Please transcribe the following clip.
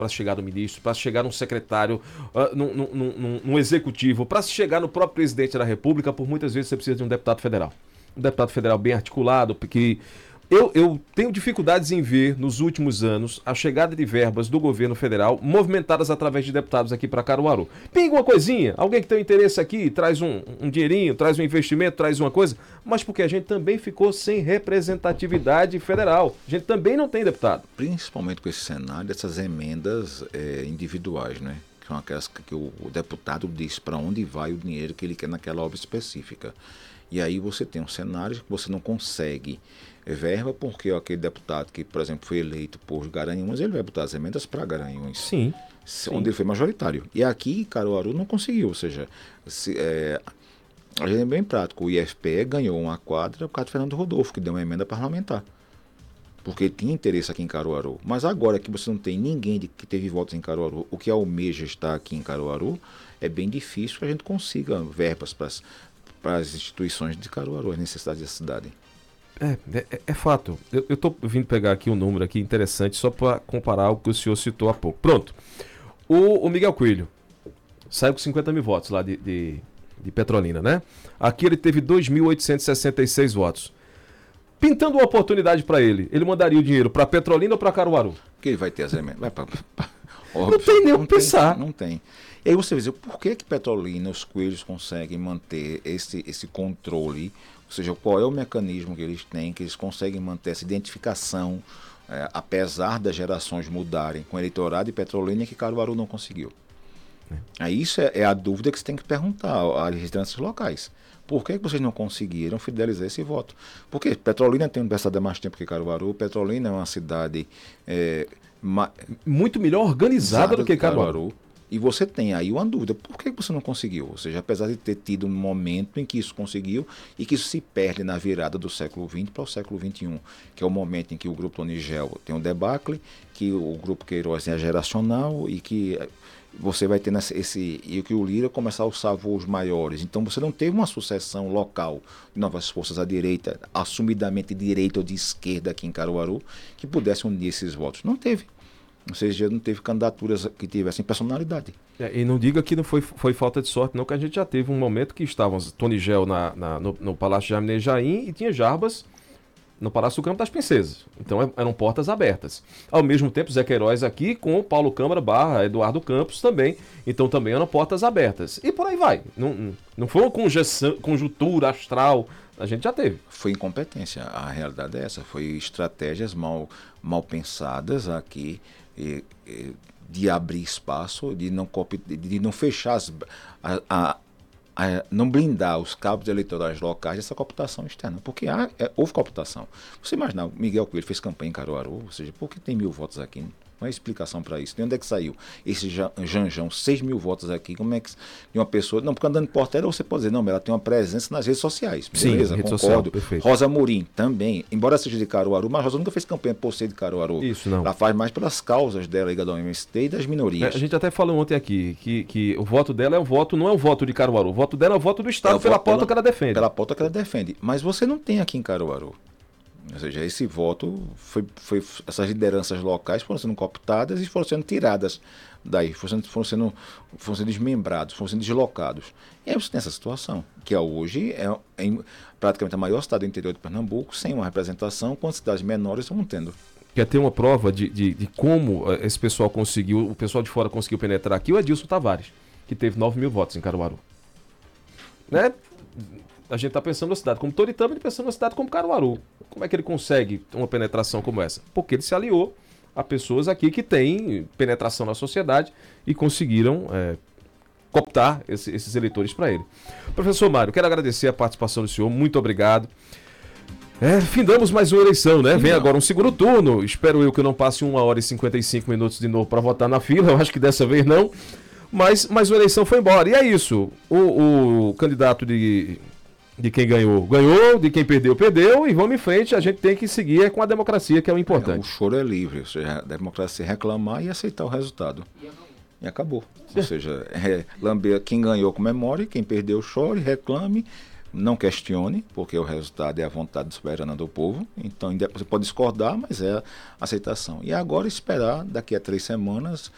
para chegar no ministro, para chegar num secretário, num executivo, para chegar no próprio presidente da República, por muitas vezes você precisa de um deputado federal. Um deputado federal bem articulado, porque eu tenho dificuldades em ver, nos últimos anos, a chegada de verbas do governo federal movimentadas através de deputados aqui para Caruaru. Pinga uma coisinha, alguém que tem um interesse aqui, traz um dinheirinho, traz um investimento, traz uma coisa, mas porque a gente também ficou sem representatividade federal. A gente também não tem deputado. Principalmente com esse cenário, essas emendas individuais, né? Que são aquelas que o deputado diz para onde vai o dinheiro que ele quer naquela obra específica. E aí você tem um cenário que você não consegue verba, porque aquele deputado que, por exemplo, foi eleito por Garanhuns, ele vai botar as emendas para Garanhuns. Sim. Onde ele foi majoritário. E aqui, Caruaru não conseguiu, ou seja, a gente é bem prático. O IFPE ganhou uma quadra por causa de Fernando Rodolfo, que deu uma emenda parlamentar. Porque tinha interesse aqui em Caruaru. Mas agora que você não tem ninguém que teve votos em Caruaru, o que almeja estar aqui em Caruaru, é bem difícil que a gente consiga verbas para as instituições de Caruaru, as necessidades da cidade. É fato. Eu estou vindo pegar aqui um número aqui interessante só para comparar o que o senhor citou há pouco. Pronto. O Miguel Coelho saiu com 50 mil votos lá de Petrolina, né? Aqui ele teve 2.866 votos. Pintando uma oportunidade para ele mandaria o dinheiro para Petrolina ou para Caruaru? Que ele vai ter as emendas. Não tem nem o que pensar. Não tem. E aí você vai dizer, por que Petrolina, os Coelhos conseguem manter esse controle? Ou seja, qual é o mecanismo que eles têm, que eles conseguem manter essa identificação, apesar das gerações mudarem, com o eleitorado de Petrolina, que Caruaru não conseguiu? Aí isso é a dúvida que você tem que perguntar às lideranças locais. Por que vocês não conseguiram fidelizar esse voto? Porque Petrolina tem universidade há mais tempo que Caruaru, Petrolina é uma cidade muito melhor organizada do que Caruaru. E você tem aí uma dúvida, por que você não conseguiu? Ou seja, apesar de ter tido um momento em que isso conseguiu e que isso se perde na virada do século XX para o século XXI, que é o momento em que o Grupo Tonigel tem um debacle, que o Grupo Queiroz é geracional e que você vai ter e que o Lira começar a alçar voos maiores. Então você não teve uma sucessão local de novas forças à direita, assumidamente de direita ou de esquerda aqui em Caruaru, que pudesse unir esses votos. Não teve. Ou seja, não teve candidaturas que tivessem personalidade. E não diga que não foi falta de sorte, não, que a gente já teve um momento que estávamos Tonigel no Palácio Jaminé Jaim e tinha Jarbas no Palácio do Campo das Princesas. Então eram portas abertas. Ao mesmo tempo, Zé Queiroz aqui com o Paulo Câmara / Eduardo Campos também. Então também eram portas abertas. E por aí vai. Não foi uma conjuntura astral. A gente já teve. Foi incompetência. A realidade é essa. Foi estratégias mal pensadas aqui, de abrir espaço, de não fechar não blindar os cabos eleitorais locais dessa cooptação externa, porque houve cooptação. Você imagina, o Miguel Coelho fez campanha em Caruaru, ou seja, por que tem 1.000 votos aqui? Não há explicação para isso. De onde é que saiu esse Janjão, 6.000 votos aqui? Como é que de uma pessoa... Não, porque andando de portela você pode dizer, não, mas ela tem uma presença nas redes sociais. Beleza, sim, concordo. Social, Rosa Morim também, embora seja de Caruaru, mas Rosa nunca fez campanha por ser de Caruaru. Isso, não. Ela faz mais pelas causas dela, ligada ao MST e das minorias. A gente até falou ontem aqui que o voto dela não é um voto de Caruaru. O voto dela é o voto do Estado pela pauta que ela defende. Pela pauta que ela defende. Mas você não tem aqui em Caruaru. Ou seja, esse voto essas lideranças locais foram sendo cooptadas e foram sendo tiradas daí, foram sendo desmembrados, foram sendo deslocados. E aí você tem essa situação, que hoje é praticamente a maior cidade do interior de Pernambuco, sem uma representação, quando cidades menores estão tendo. Quer ter uma prova de como esse pessoal o pessoal de fora conseguiu penetrar aqui? O Edilson Tavares, que teve 9.000 votos em Caruaru. Né? A gente está pensando na cidade como Toritama e pensando na cidade como Caruaru. Como é que ele consegue uma penetração como essa? Porque ele se aliou a pessoas aqui que têm penetração na sociedade e conseguiram cooptar esses eleitores para ele. Professor Mário, quero agradecer a participação do senhor, muito obrigado. Findamos mais uma eleição, né? Vem agora um segundo turno. Espero eu que eu não passe 1 hora e 55 minutos de novo para votar na fila. Eu acho que dessa vez não. Mas a eleição foi embora. E é isso. O candidato de quem ganhou, de quem perdeu, e vamos em frente, a gente tem que seguir com a democracia, que é o importante. O choro é livre, ou seja, a democracia é reclamar e aceitar o resultado. E acabou. Ou seja, quem ganhou comemore, quem perdeu chore, reclame, não questione, porque o resultado é a vontade soberana do povo, então você pode discordar, mas é a aceitação. E agora esperar, daqui a 3 semanas,